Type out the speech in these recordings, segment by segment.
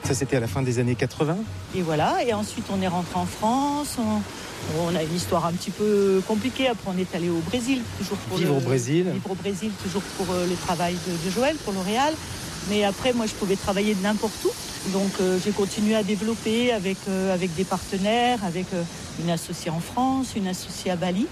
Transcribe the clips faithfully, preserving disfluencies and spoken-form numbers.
Ça, c'était à la fin des années quatre-vingts. Et voilà, et ensuite on est rentré en France, on, on a une histoire un petit peu compliquée, après on est allé au Brésil, toujours pour Vivre le, au Brésil. Vivre au Brésil, toujours pour euh, le travail de, de Joël, pour L'Oréal. Mais après, moi, je pouvais travailler de n'importe où. Donc, euh, j'ai continué à développer avec, euh, avec des partenaires, avec euh, une associée en France, une associée à Bali.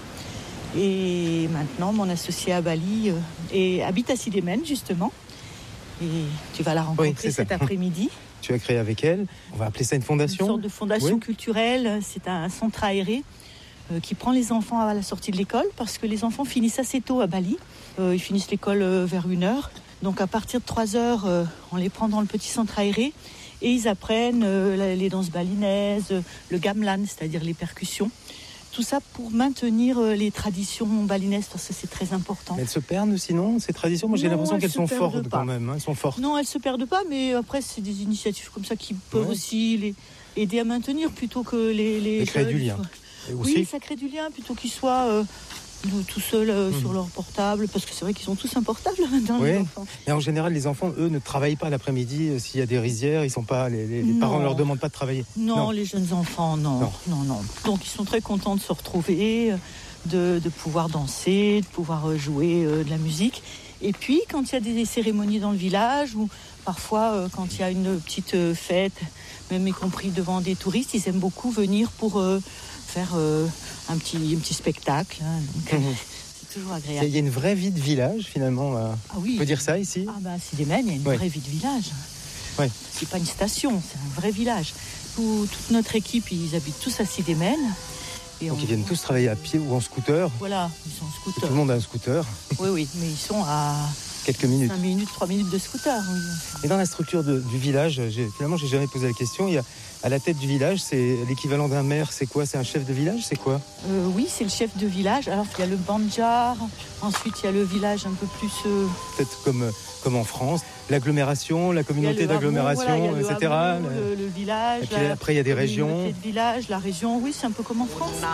Et maintenant, mon associée à Bali euh, et habite à Sidémen, justement. Et tu vas la rencontrer Oui, cet après-midi. Tu as créé avec elle, on va appeler ça une fondation. Une sorte de fondation oui. culturelle. C'est un centre aéré euh, qui prend les enfants à la sortie de l'école parce que les enfants finissent assez tôt à Bali. Euh, ils finissent l'école euh, vers une heure. Donc à partir de trois heures, euh, on les prend dans le petit centre aéré et ils apprennent euh, les danses balinaises, le gamelan, c'est-à-dire les percussions. Tout ça pour maintenir euh, les traditions balinaises parce que c'est très important. Mais elles se perdent sinon, ces traditions? Moi j'ai non, l'impression qu'elles sont fortes pas. quand même. Hein, elles sont fortes. Non, elles ne se perdent pas, mais après c'est des initiatives comme ça qui peuvent ouais. aussi les aider à maintenir plutôt que les... les et créer du lien. Et aussi... Oui, ça crée du lien plutôt qu'ils soient... Euh, tout seuls euh, mmh. sur leur portable, parce que c'est vrai qu'ils sont tous un portable maintenant. Oui. Les enfants. Mais en général, les enfants, eux, ne travaillent pas l'après-midi. Euh, s'il y a des rizières, ils sont pas, les, les, les parents ne leur demandent pas de travailler. Non, non, les jeunes enfants, non. non. non, non. Donc ils sont très contents de se retrouver, de, de pouvoir danser, de pouvoir jouer euh, de la musique. Et puis, quand il y a des cérémonies dans le village, ou parfois euh, quand il y a une petite euh, fête, même y compris devant des touristes, ils aiment beaucoup venir pour euh, faire... Euh, Un petit, un petit spectacle, hein, donc, mmh. c'est toujours agréable. Il y a une vraie vie de village finalement. Là. Ah oui. On peut dire ça ici. Ah bah à Sidémen, il y a une ouais. vraie vie de village. Ouais. C'est pas une station, c'est un vrai village. Tout, toute notre équipe, ils habitent tous à Sidémen. Et donc on... ils viennent tous travailler à pied ou en scooter. Voilà, ils sont en scooter. Tout le monde a un scooter. Oui, oui, mais ils sont à quelques minutes. cinq minutes, trois minutes de scooter. Oui. Et dans la structure de, du village, j'ai, finalement, j'ai jamais posé la question. Il y a à la tête du village, c'est l'équivalent d'un maire. C'est quoi? C'est un chef de village? C'est quoi? euh, Oui, c'est le chef de village. Alors il y a le banjar. Ensuite, il y a le village un peu plus. Euh... Peut-être comme comme en France, l'agglomération, la communauté d'agglomération, hameau, voilà, et cetera. Le, hameau, le, le village. Et puis la, après, il y a des régions. De village, la région. Oui, c'est un peu comme en France.